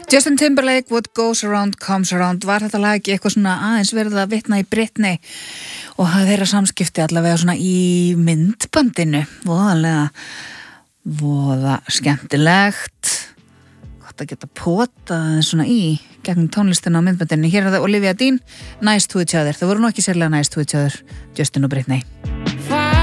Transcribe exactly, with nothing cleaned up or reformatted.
Justin Timberlake, What Goes Around Comes Around. Var þetta lag ekki eitthvað svona aðeins verið að vitna í Britney og hafði þeirra samskipti allavega svona í myndbandinu? Voðalega, voða skemmtilegt. Gott að geta potað svona í gegnum tónlistina á myndbandinu. Hér er það Olivia Dean, Nice to Each Other. Það voru nú ekki sérlega Nice to Each Other, Justin og Britney.